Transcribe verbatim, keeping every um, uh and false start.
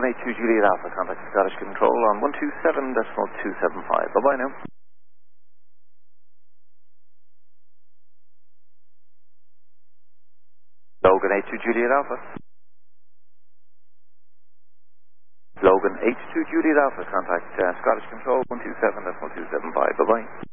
eight two Juliet Alpha, contact Scottish Control on one two seven decimal two seven five. Bye-bye now. Logan eight two Juliet Alpha. Logan eight two Juliet Alpha, contact uh, Scottish Control one two seven decimal two seven five. Bye-bye.